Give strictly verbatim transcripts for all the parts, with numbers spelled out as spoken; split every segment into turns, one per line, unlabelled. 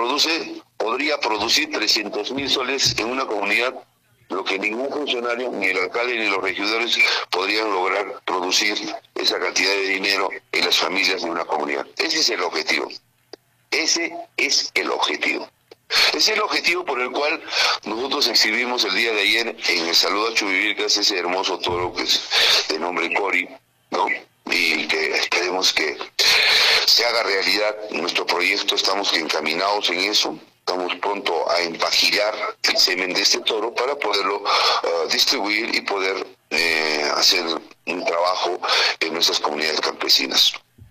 produce, podría producir trescientos mil soles en una comunidad, lo que ningún funcionario, ni el alcalde ni los regidores podrían lograr producir esa cantidad de dinero en las familias de una comunidad. Ese es el objetivo. Ese es el objetivo. Ese es el objetivo por el cual nosotros exhibimos el día de ayer en el Saludo a Chubivilcas ese hermoso toro que es de nombre Cori, ¿no? Y que queremos que se haga realidad nuestro proyecto. Estamos encaminados en eso. Estamos pronto a empajillar el semen de este toro para poderlo uh, distribuir y poder eh, hacer un trabajo en nuestras comunidades campesinas.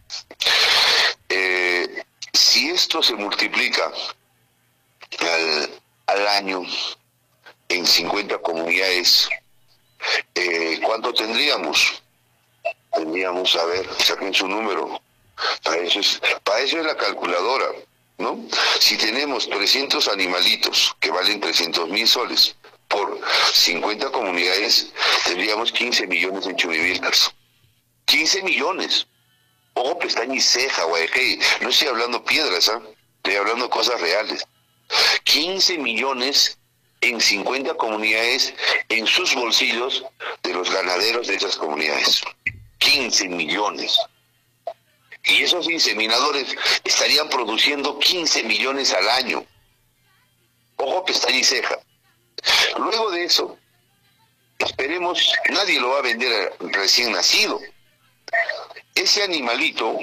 Eh, si esto se multiplica al, al año en cincuenta comunidades, eh, ¿cuánto tendríamos? Tendríamos, a ver, saquen su número. Para eso es, para eso es la calculadora, ¿no? Si tenemos trescientos animalitos que valen trescientos mil soles por cincuenta comunidades, tendríamos quince millones en Chubivilcas. quince millones. Ojo, pestaña y ceja, güey. Hey, no estoy hablando piedras, ¿ah? ¿eh? Estoy hablando cosas reales. quince millones en cincuenta comunidades en sus bolsillos de los ganaderos de esas comunidades. quince millones. Y esos inseminadores estarían produciendo quince millones al año. Ojo, pestaña y ceja. Luego de eso, esperemos, nadie lo va a vender recién nacido. Ese animalito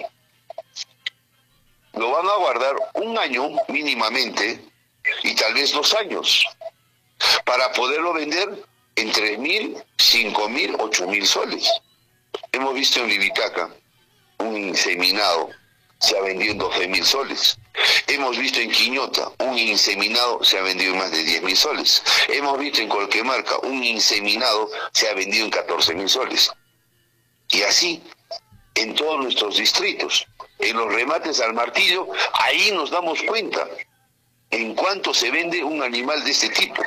lo van a guardar un año mínimamente y tal vez dos años para poderlo vender en tres mil, cinco mil, ocho mil soles. Hemos visto en Libitaca un inseminado se ha vendido en doce mil soles. Hemos visto en Quiñota un inseminado se ha vendido en más de diez mil soles. Hemos visto en Colquemarca un inseminado se ha vendido en catorce mil soles. Y así en todos nuestros distritos, en los remates al martillo, ahí nos damos cuenta en cuánto se vende un animal de este tipo.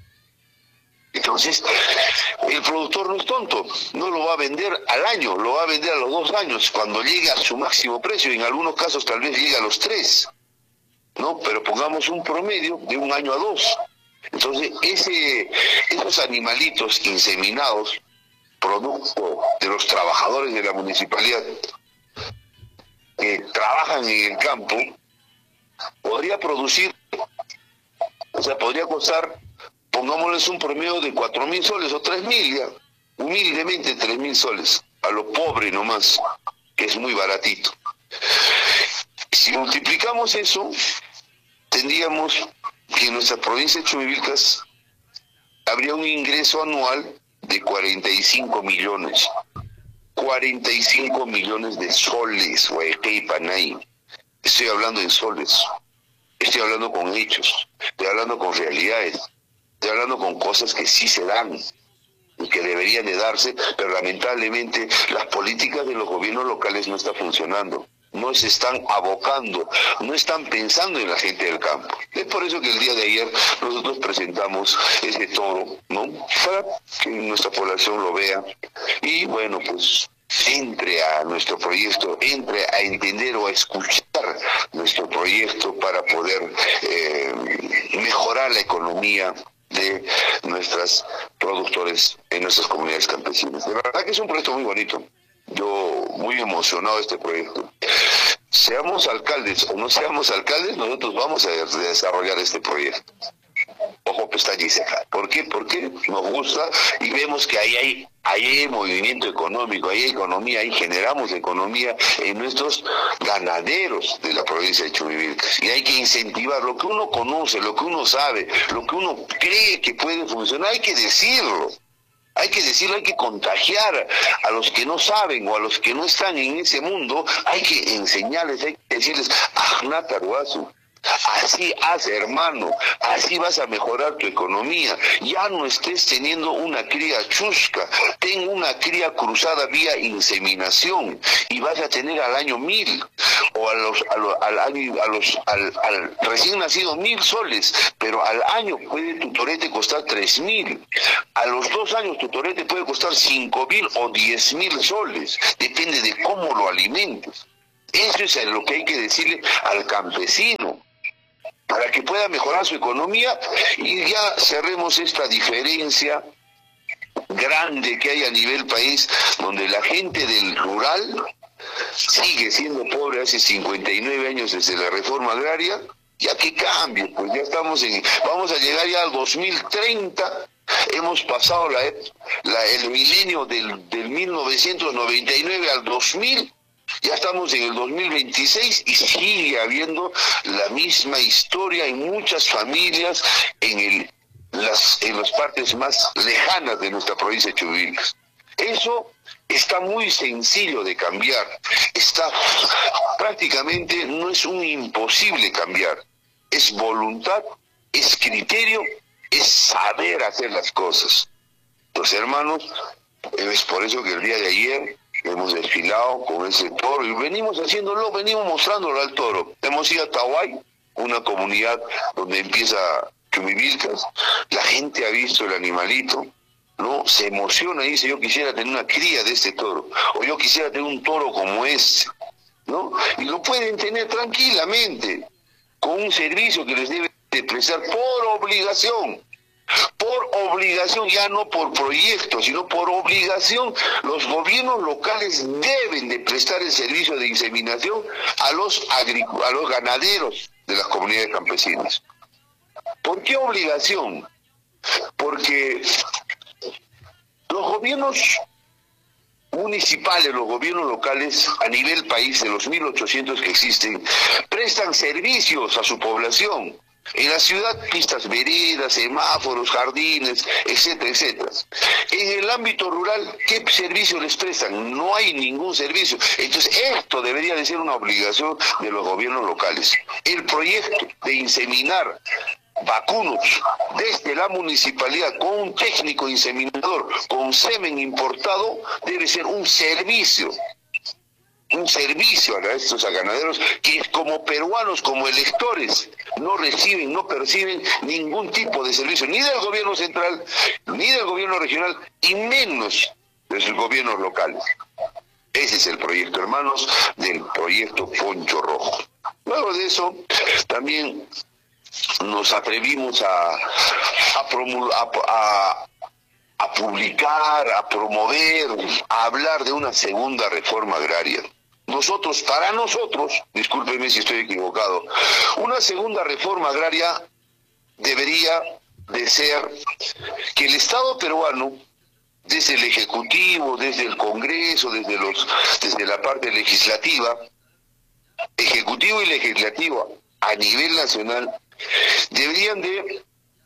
Entonces, el productor no es tonto, no lo va a vender al año, lo va a vender a los dos años, cuando llegue a su máximo precio, en algunos casos tal vez llegue a los tres, ¿no? Pero pongamos un promedio de un año a dos. Entonces, ese, esos animalitos inseminados, producto de los trabajadores de la municipalidad que trabajan en el campo, podría producir, o sea, podría costar, pongámosles un promedio de cuatro mil soles o tres mil, ya, humildemente tres mil soles, a lo pobre nomás, que es muy baratito. Si multiplicamos eso, tendríamos que en nuestra provincia de Chubivilcas habría un ingreso anual de cuarenta y cinco millones. cuarenta y cinco millones de soles, Guayaquil y Panay. Estoy hablando en soles. Estoy hablando con hechos. Estoy hablando con realidades. Estoy hablando con cosas que sí se dan y que deberían de darse, pero lamentablemente las políticas de los gobiernos locales no están funcionando. No se están abocando, no están pensando en la gente del campo. Es por eso que el día de ayer nosotros presentamos ese toro, ¿no? Para que nuestra población lo vea y, bueno, pues entre a nuestro proyecto, entre a entender o a escuchar nuestro proyecto para poder eh, mejorar la economía de nuestros productores en nuestras comunidades campesinas. De verdad que es un proyecto muy bonito. Yo muy emocionado de este proyecto. Seamos alcaldes o no seamos alcaldes, nosotros vamos a desarrollar este proyecto. Ojo, pestaña y ceja. ¿Por qué? Porque nos gusta y vemos que ahí hay, ahí hay movimiento económico, ahí hay economía, ahí generamos economía en nuestros ganaderos de la provincia de Chubivilcas. Y hay que incentivar lo que uno conoce, lo que uno sabe, lo que uno cree que puede funcionar, hay que decirlo. Hay que decirlo, hay que contagiar a los que no saben o a los que no están en ese mundo, hay que enseñarles, hay que decirles, Ajna Taruazu, así haz, hermano, así vas a mejorar tu economía. Ya no estés teniendo una cría chusca, ten una cría cruzada vía inseminación y vas a tener al año mil o a los, a los, al año, a los, al, al recién nacido mil soles, pero al año puede tu torete costar tres mil. A los dos años tu torete puede costar cinco mil o diez mil soles, depende de cómo lo alimentes. Eso es lo que hay que decirle al campesino. para que pueda mejorar su economía y ya cerremos esta diferencia grande que hay a nivel país, donde la gente del rural sigue siendo pobre hace cincuenta y nueve años desde la reforma agraria. Ya que cambie, pues ya estamos en, vamos a llegar ya al dos mil treinta, hemos pasado la, la, el milenio del, del mil novecientos noventa y nueve al dos mil, ya estamos en el dos mil veintiséis y sigue habiendo la misma historia en muchas familias en, el, las, en las partes más lejanas de nuestra provincia de Chumbivilcas. Eso está muy sencillo de cambiar, está prácticamente, no es un imposible cambiar, es voluntad, es criterio, es saber hacer las cosas. Entonces, hermanos, es por eso que el día de ayer hemos desfilado con ese toro y venimos haciéndolo, venimos mostrándolo al toro. Hemos ido a Tahuay, una comunidad donde empieza Chumbivilcas, la gente ha visto el animalito, ¿no? Se emociona y dice, yo quisiera tener una cría de este toro, o yo quisiera tener un toro como este, ¿no? Y lo pueden tener tranquilamente, con un servicio que les debe de prestar por obligación, por obligación, ya no por proyecto, sino por obligación. Los gobiernos locales deben de prestar el servicio de inseminación a los, a los ganaderos de las comunidades campesinas. ¿Por qué obligación? Porque los gobiernos municipales, los gobiernos locales a nivel país, de los mil ochocientos que existen, prestan servicios a su población. En la ciudad, pistas, veredas, semáforos, jardines, etcétera, etcétera. En el ámbito rural, ¿qué servicio les prestan? No hay ningún servicio. Entonces, esto debería de ser una obligación de los gobiernos locales. El proyecto de inseminar vacunos desde la municipalidad con un técnico inseminador con semen importado debe ser un servicio, un servicio a estos a ganaderos que como peruanos, como electores, no reciben, no perciben ningún tipo de servicio, ni del gobierno central, ni del gobierno regional, y menos de sus gobiernos locales. Ese es el proyecto, hermanos, del proyecto Poncho Rojo. Luego de eso, también nos atrevimos a, a, promulgar, a, a publicar, a promover, a hablar de una segunda reforma agraria. Nosotros, para nosotros, discúlpeme si estoy equivocado, una segunda reforma agraria debería de ser que el Estado peruano, desde el Ejecutivo, desde el Congreso, desde, los, desde la parte legislativa, Ejecutivo y Legislativo a nivel nacional, deberían de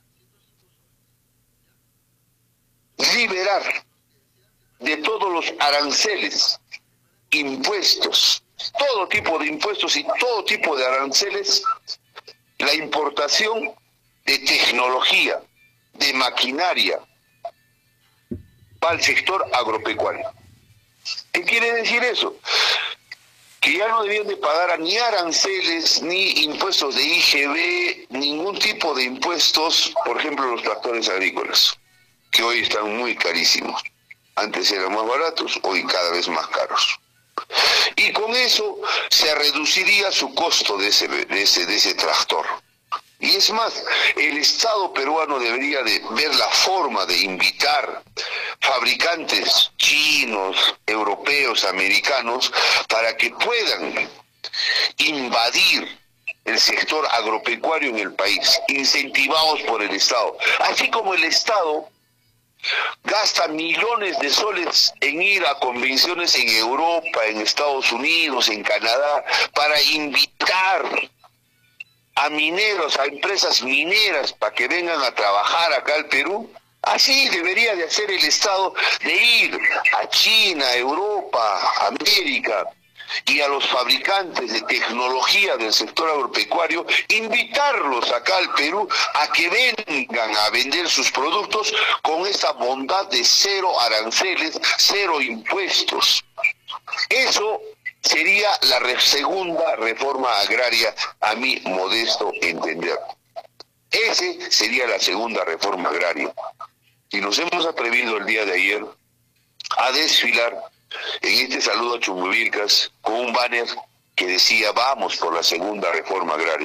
liberar de todos los aranceles, impuestos, todo tipo de impuestos y todo tipo de aranceles, la importación de tecnología, de maquinaria para el sector agropecuario. ¿Qué quiere decir eso? Que ya no debían de pagar ni aranceles, ni impuestos de I G B, ningún tipo de impuestos, por ejemplo, los tractores agrícolas, que hoy están muy carísimos. Antes eran más baratos, hoy cada vez más caros. Y con eso se reduciría su costo de ese, de ese, de ese tractor. Y es más, el Estado peruano debería de ver la forma de invitar fabricantes chinos, europeos, americanos, para que puedan invadir el sector agropecuario en el país, incentivados por el Estado. Así como el Estado gasta millones de soles en ir a convenciones en Europa, en Estados Unidos, en Canadá, para invitar a mineros, a empresas mineras para que vengan a trabajar acá al Perú. Así debería de hacer el Estado, de ir a China, Europa, América, y a los fabricantes de tecnología del sector agropecuario, invitarlos acá al Perú a que vengan a vender sus productos con esa bondad de cero aranceles, cero impuestos. Eso sería la re- segunda reforma agraria, a mi modesto entender. Ese sería la segunda reforma agraria. Y nos hemos atrevido el día de ayer a desfilar en este saludo a Chumbivilcas con un banner que decía: vamos por la segunda reforma agraria.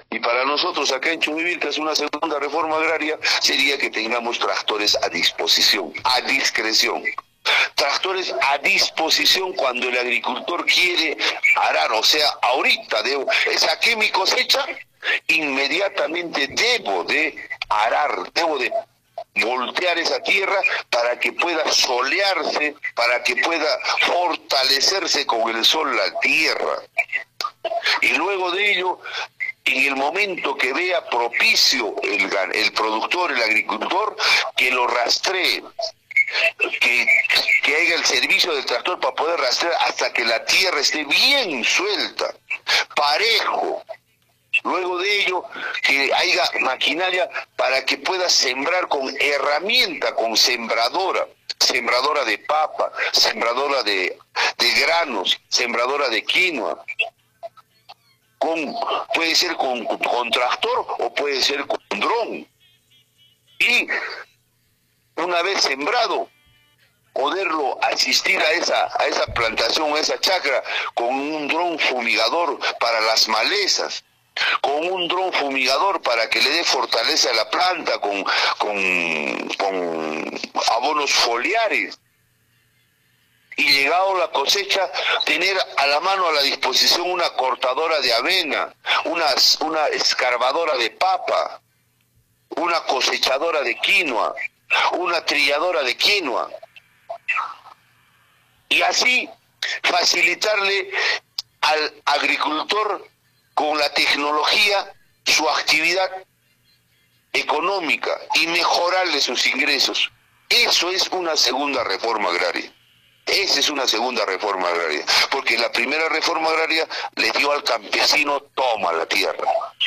Y para nosotros acá en Chumivilcas una segunda reforma agraria sería que tengamos tractores a disposición, a discreción. Tractores a disposición cuando el agricultor quiere arar, o sea, ahorita debo, es aquí mi cosecha, inmediatamente debo de arar, debo de voltear esa tierra para que pueda solearse, para que pueda fortalecerse con el sol la tierra. Y luego de ello, en el momento que vea propicio el, el productor, el agricultor, que lo rastree, que, que haga el servicio del tractor para poder rastrear hasta que la tierra esté bien suelta, parejo. Luego de ello, que haya maquinaria para que pueda sembrar con herramienta, con sembradora, sembradora de papa, sembradora de, de granos, sembradora de quinoa. Con, puede ser con, con tractor o puede ser con dron. Y una vez sembrado, poderlo asistir a esa, a esa plantación, a esa chacra, con un dron fumigador para las malezas, con un dron fumigador para que le dé fortaleza a la planta, con, con, con abonos foliares. Y llegado la cosecha, tener a la mano a la disposición una cortadora de avena, una, una escarbadora de papa, una cosechadora de quinoa, una trilladora de quinoa. Y así facilitarle al agricultor con la tecnología su actividad económica y mejorarle sus ingresos. Eso es una segunda reforma agraria. Esa es una segunda reforma agraria, porque la primera reforma agraria le dio al campesino toma la tierra,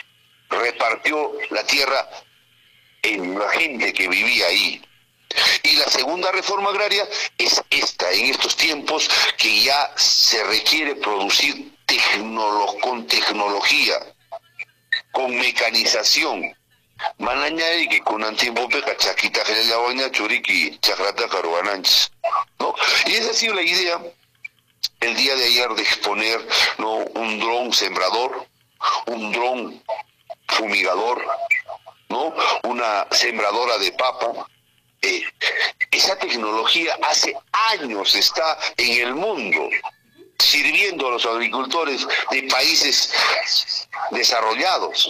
repartió la tierra en la gente que vivía ahí. Y la segunda reforma agraria es esta, en estos tiempos que ya se requiere producir tecnolo- con tecnología, con mecanización. Manañay que con antiguo peca chaquita la churiki chacrata caruananchis, ¿no? Y esa ha sido la idea el día de ayer de exponer, ¿no?, un dron sembrador, un dron fumigador, ¿no?, una sembradora de papa. Eh, esa tecnología hace años está en el mundo, sirviendo a los agricultores de países desarrollados.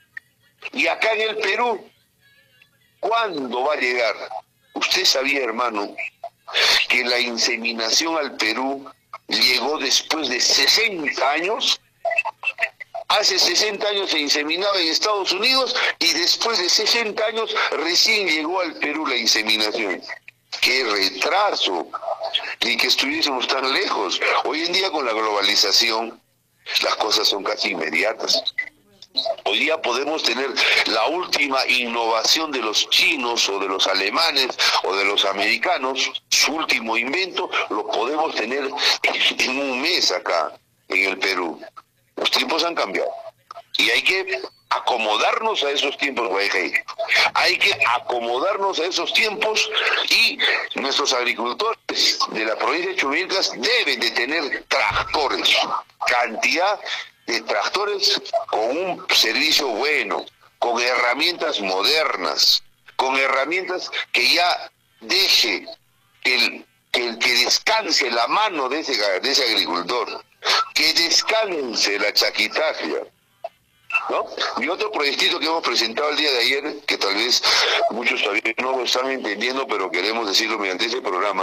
Y acá en el Perú, ¿cuándo va a llegar? Usted sabía, hermano, que la inseminación al Perú llegó después de sesenta años. Hace sesenta años se inseminaba en Estados Unidos y después de sesenta años recién llegó al Perú la inseminación. ¡Qué retraso! Ni que estuviésemos tan lejos. Hoy en día con la globalización las cosas son casi inmediatas. Hoy día podemos tener la última innovación de los chinos o de los alemanes o de los americanos, su último invento, lo podemos tener en un mes acá en el Perú. Los tiempos han cambiado y hay que acomodarnos a esos tiempos, Guayjay. Hay que acomodarnos a esos tiempos y nuestros agricultores de la provincia de Chumivilcas deben de tener tractores, cantidad de tractores con un servicio bueno, con herramientas modernas, con herramientas que ya deje que, el, que, que descanse la mano de ese, de ese agricultor, que descanse la chaquitafia, ¿no? Y otro proyectito que hemos presentado el día de ayer, que tal vez muchos todavía no lo están entendiendo, pero queremos decirlo mediante este programa,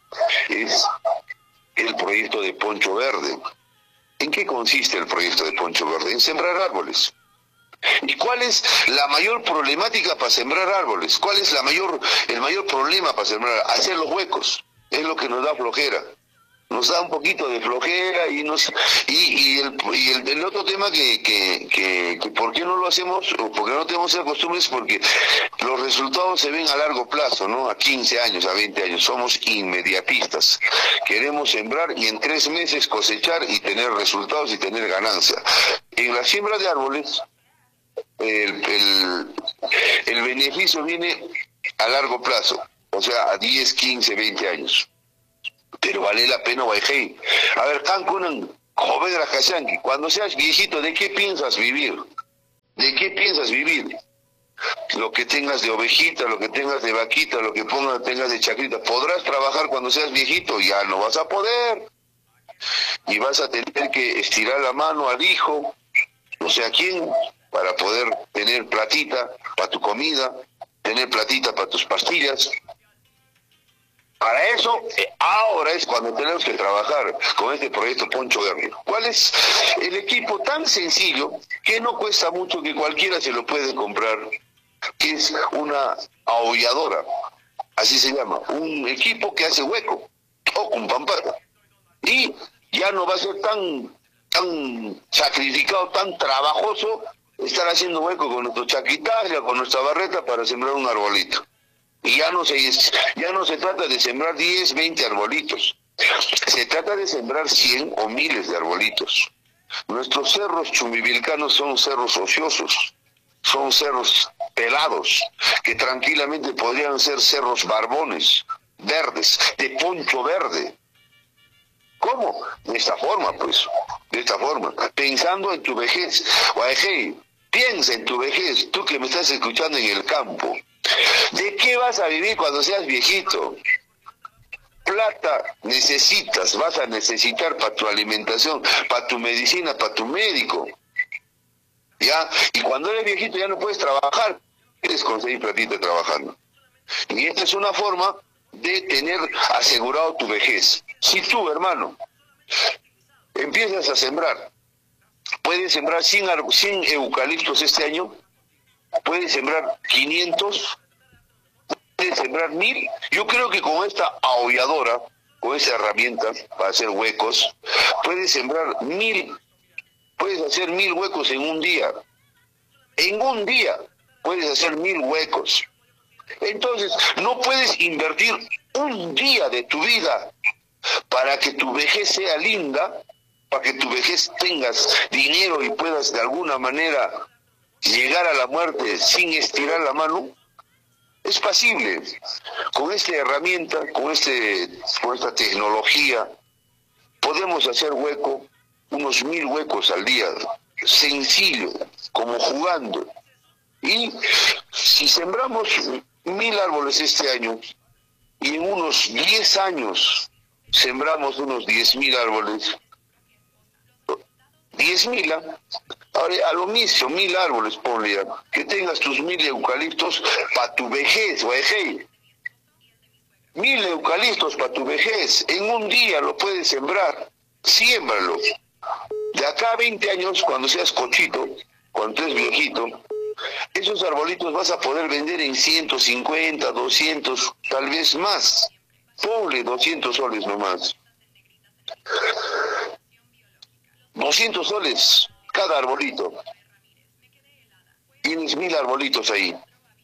es el proyecto de Poncho Verde. ¿En qué consiste el proyecto de Poncho Verde? En sembrar árboles. ¿Y cuál es la mayor problemática para sembrar árboles? ¿Cuál es la mayor, el mayor problema para sembrar? Hacer los huecos. Es lo que nos da flojera. Nos da un poquito de flojera y nos y, y, el, y el, el otro tema que, que, que, que ¿por qué no lo hacemos? O ¿por qué no tenemos esa costumbre? Es porque los resultados se ven a largo plazo, ¿no? A quince años, a veinte años. Somos inmediatistas. Queremos sembrar y en tres meses cosechar y tener resultados y tener ganancia. En la siembra de árboles, el, el, el beneficio viene a largo plazo, o sea, a diez, quince, veinte años. Pero vale la pena, Guayjay. A ver, Cancún, joven de la Cayanqui, cuando seas viejito, ¿de qué piensas vivir? ¿De qué piensas vivir? Lo que tengas de ovejita, lo que tengas de vaquita, lo que pongas, tengas de chacrita. ¿Podrás trabajar cuando seas viejito? Ya no vas a poder. Y vas a tener que estirar la mano al hijo, no sé a quién, para poder tener platita para tu comida, tener platita para tus pastillas. Para eso, eh, ahora es cuando tenemos que trabajar con este proyecto Poncho Guerrero. ¿Cuál es el equipo tan sencillo que no cuesta mucho, que cualquiera se lo puede comprar? Que es una aholladora, así se llama, un equipo que hace hueco, o con pampata. Y ya no va a ser tan, tan sacrificado, tan trabajoso estar haciendo hueco con nuestro chaquitaria, con nuestra barreta para sembrar un arbolito. Y ya no se, ya no se trata de sembrar diez, veinte arbolitos. Se trata de sembrar cien o miles de arbolitos. Nuestros cerros chumbivilcanos son cerros ociosos, son cerros pelados, que tranquilamente podrían ser cerros barbones, verdes, de poncho verde. ¿Cómo? De esta forma, pues, de esta forma, pensando en tu vejez. Guajei, piensa en tu vejez, tú que me estás escuchando en el campo. ¿De qué vas a vivir cuando seas viejito? Plata necesitas, vas a necesitar para tu alimentación, para tu medicina, para tu médico. ¿Ya? Y cuando eres viejito ya no puedes trabajar, quieres conseguir platita trabajando. Y esta es una forma de tener asegurado tu vejez. Si tú, hermano, empiezas a sembrar, puedes sembrar cien, cien eucaliptos este año, puedes sembrar quinientos, puedes sembrar mil. Yo creo que con esta aholladora, con esta herramienta para hacer huecos, puedes sembrar mil, puedes hacer mil huecos en un día. En un día puedes hacer mil huecos. Entonces, no puedes invertir un día de tu vida para que tu vejez sea linda, para que tu vejez tengas dinero y puedas de alguna manera llegar a la muerte sin estirar la mano. Es posible. Con esta herramienta, con, este, con esta tecnología, podemos hacer hueco, unos mil huecos al día, sencillo, como jugando. Y si sembramos mil árboles este año, y en unos diez años sembramos unos diez mil árboles, diez mil, ahora a lo mismo, mil árboles, ponle, que tengas tus mil eucaliptos para tu vejez, guajei. Mil eucaliptos para tu vejez, en un día lo puedes sembrar, siémbralo. De acá a veinte años, cuando seas cochito, cuando estés viejito, esos arbolitos vas a poder vender en ciento cincuenta, doscientos, tal vez más. Ponle doscientos soles nomás. doscientos soles cada arbolito. Tienes mil arbolitos ahí.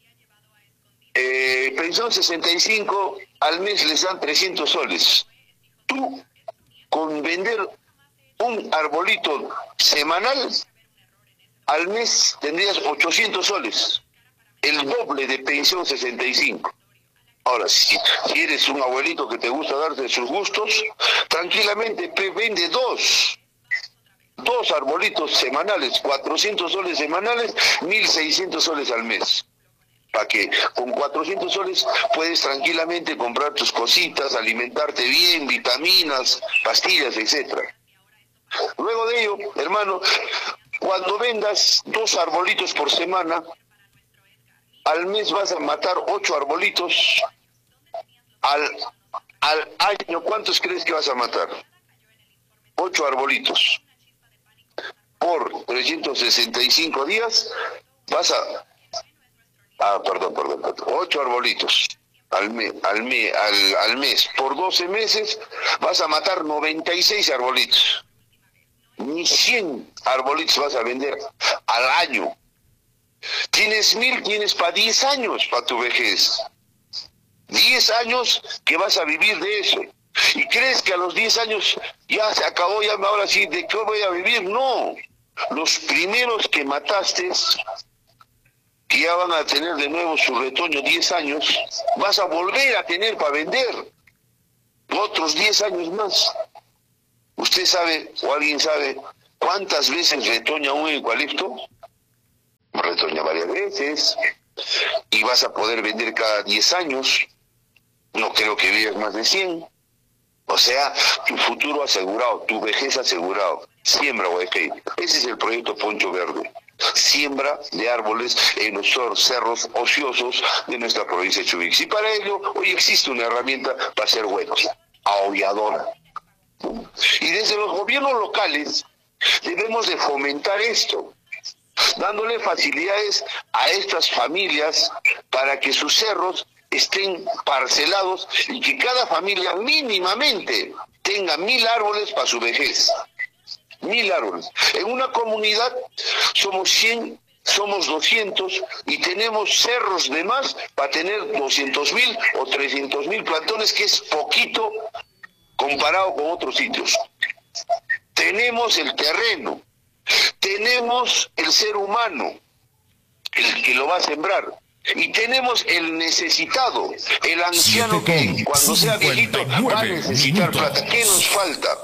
Eh, pensión sesenta y cinco, al mes les dan trescientos soles. Tú, con vender un arbolito semanal, al mes tendrías ochocientos soles, el doble de pensión sesenta y cinco. Ahora, si, si eres un abuelito que te gusta darte sus gustos, tranquilamente vende dos, dos arbolitos semanales, cuatrocientos soles semanales, mil seiscientos soles al mes. Para que con cuatrocientos soles puedes tranquilamente comprar tus cositas, alimentarte bien, vitaminas, pastillas, etcétera. Luego de ello, hermano, cuando vendas dos arbolitos por semana, al mes vas a matar ocho arbolitos. Al, al año, ¿cuántos crees que vas a matar? Ocho arbolitos. Por trescientos sesenta y cinco días, vas a... Ah, perdón, perdón, perdón. Ocho arbolitos al, me, al, me, al, al mes. Por doce meses, vas a matar noventa y seis arbolitos. Ni cien arbolitos vas a vender al año. Tienes mil, tienes para diez años para tu vejez. diez años que vas a vivir de eso. ¿Y crees que a los diez años ya se acabó, ya ahora sí, de qué voy a vivir? No. Los primeros que mataste, que ya van a tener de nuevo su retoño diez años, vas a volver a tener para vender otros diez años más. ¿Usted sabe, o alguien sabe, cuántas veces retoña un eucalipto? creces y vas a poder vender cada diez años, no creo que vivas más de cien. O sea, tu futuro asegurado, tu vejez asegurado. Siembra, Guayaquil. Ese es el proyecto Poncho Verde. Siembra de árboles en los cerros ociosos de nuestra provincia de Chubicas. Y para ello, hoy existe una herramienta para ser buenos, aulladora. Y desde los gobiernos locales debemos de fomentar esto, dándole facilidades a estas familias para que sus cerros estén parcelados y que cada familia mínimamente tenga mil árboles para su vejez. Mil árboles. En una comunidad somos cien, somos doscientos y tenemos cerros de más para tener doscientos mil o trescientos mil plantones, que es poquito comparado con otros sitios. Tenemos el terreno, tenemos el ser humano, el que lo va a sembrar. Y tenemos el necesitado, el anciano que cuando sea viejito va a necesitar plata. ¿Qué nos falta?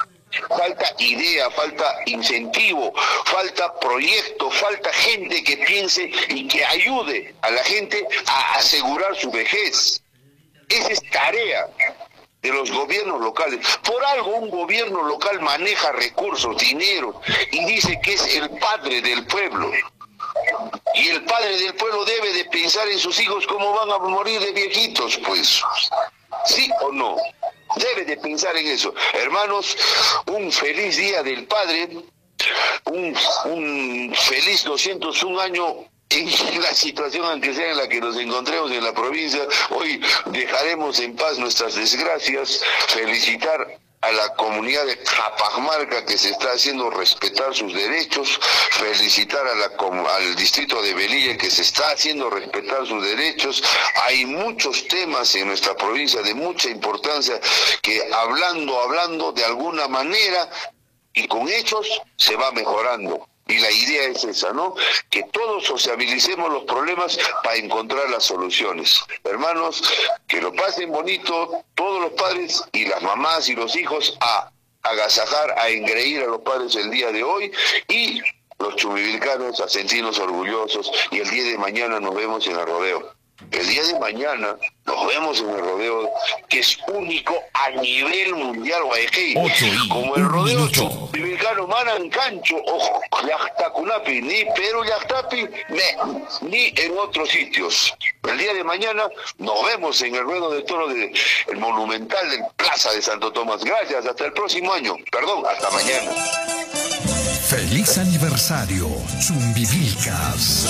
Falta idea, falta incentivo, falta proyecto, falta gente que piense y que ayude a la gente a asegurar su vejez. Esa es tarea de los gobiernos locales. Por algo un gobierno local maneja recursos, dinero, y dice que es el padre del pueblo. Y el padre del pueblo debe de pensar en sus hijos cómo van a morir de viejitos, pues. ¿Sí o no? Debe de pensar en eso. Hermanos, un feliz día del padre, un, un feliz doscientos un año en la situación, aunque sea en la que nos encontremos en la provincia. Hoy dejaremos en paz nuestras desgracias, felicitar a la comunidad de Capamarca, que se está haciendo respetar sus derechos, felicitar a la, al distrito de Velilla, que se está haciendo respetar sus derechos. Hay muchos temas en nuestra provincia de mucha importancia que hablando, hablando de alguna manera y con hechos se va mejorando. Y la idea es esa, ¿no? Que todos sociabilicemos los problemas para encontrar las soluciones. Hermanos, que lo pasen bonito todos los padres y las mamás y los hijos a agasajar, a engreír a los padres el día de hoy, y los chumivilcanos a sentirnos orgullosos, y el día de mañana nos vemos en el rodeo. El día de mañana nos vemos en el rodeo, que es único a nivel mundial, Guayaquil. Como el rodeo chumivilcano Manancancho o Llactacunapi, ni Perú Llactapi, ni en otros sitios. El día de mañana nos vemos en el ruedo de toro del de, monumental de Plaza de Santo Tomás. Gracias, hasta el próximo año. Perdón, hasta mañana.
Feliz aniversario, Chumbivilcas.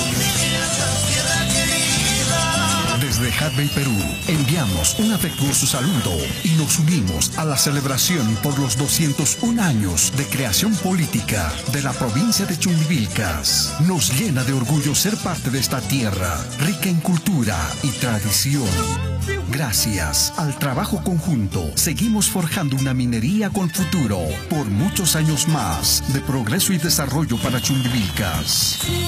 Desde Jadve, Perú, enviamos un afectuoso saludo y nos unimos a la celebración por los doscientos un años de creación política de la provincia de Chumbivilcas. Nos llena de orgullo ser parte de esta tierra, rica en cultura y tradición. Gracias al trabajo conjunto, seguimos forjando una minería con futuro por muchos años más de progreso y desarrollo para Chumbivilcas.